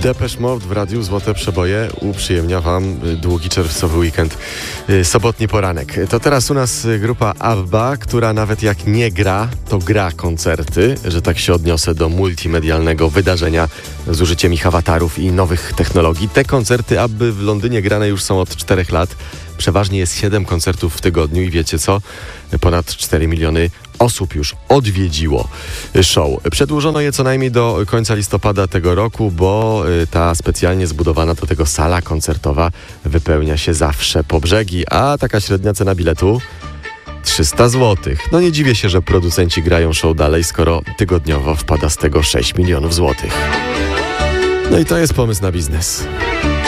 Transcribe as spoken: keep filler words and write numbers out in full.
Depeche Mode w radiu Złote Przeboje uprzyjemnia wam długi czerwcowy weekend, sobotni poranek. To teraz u nas grupa ABBA, która nawet jak nie gra, to gra koncerty, że tak się odniosę do multimedialnego wydarzenia z użyciem ich awatarów i nowych technologii. Te koncerty ABBY w Londynie grane już są od czterech lat. Przeważnie jest siedem koncertów w tygodniu i wiecie co? Ponad cztery miliony osób już odwiedziło show. Przedłużono je co najmniej do końca listopada tego roku, bo ta specjalnie zbudowana do tego sala koncertowa wypełnia się zawsze po brzegi, a taka średnia cena biletu trzysta złotych. No nie dziwię się, że producenci grają show dalej, skoro tygodniowo wpada z tego sześć milionów złotych. No i to jest pomysł na biznes.